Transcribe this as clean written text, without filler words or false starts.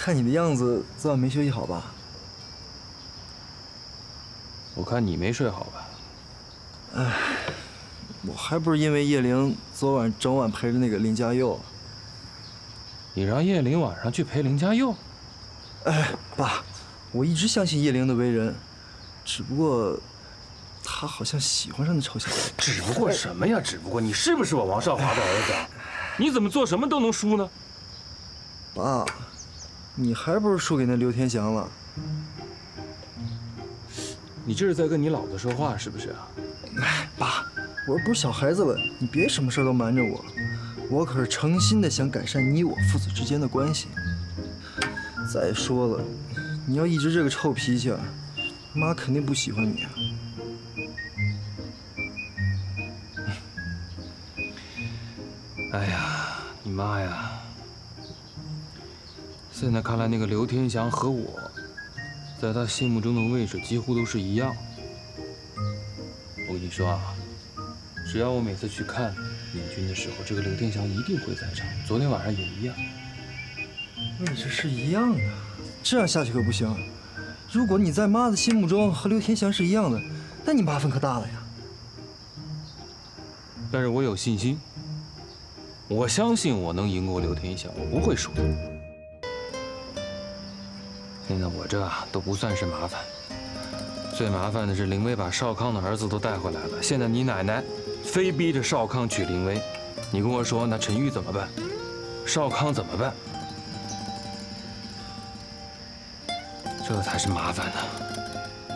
看你的样子，昨晚没休息好吧？ 我看你没睡好吧？ 哎，我还不是因为叶玲昨晚整晚陪着那个林嘉佑。 你让叶玲晚上去陪林嘉佑？ 哎，爸，我一直相信叶玲的为人，只不过她好像喜欢上那臭小子。 只不过什么呀？只不过你是不是我王少华的儿子？你怎么做什么都能输呢？ 爸，你还不是输给那刘天祥了？ 你这是在跟你老子说话是不是啊？ 哎，爸，我又不是小孩子了，你别什么事都瞒着我。我可是诚心的想改善你我父子之间的关系。再说了，你要一直这个臭脾气啊，妈肯定不喜欢你啊。 哎呀，你妈呀！现在看来，那个刘天祥和我，在他心目中的位置几乎都是一样。我跟你说啊，只要我每次去看敏君的时候，这个刘天祥一定会在场。昨天晚上也一样。 位置是一样的，这样下去可不行。如果你在妈的心目中和刘天祥是一样的，那你麻烦可大了呀。 但是我有信心，我相信我能赢过刘天祥，我不会输的。现在我这都不算是麻烦，最麻烦的是林威把少康的儿子都带回来了。现在你奶奶非逼着少康娶林威，你跟我说那陈玉怎么办？少康怎么办？这才是麻烦呢。